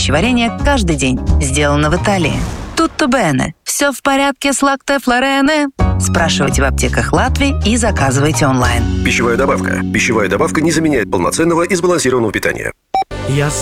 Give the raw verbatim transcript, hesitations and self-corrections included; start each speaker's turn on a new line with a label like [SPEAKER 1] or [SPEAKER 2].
[SPEAKER 1] пищеварения каждый день. Сделано в Италии. Tutto bene. Все в порядке с лакте флорене? Спрашивайте в аптеках Латвии и заказывайте онлайн.
[SPEAKER 2] Пищевая добавка. Пищевая добавка не заменяет полноценного и сбалансированного питания.
[SPEAKER 3] Я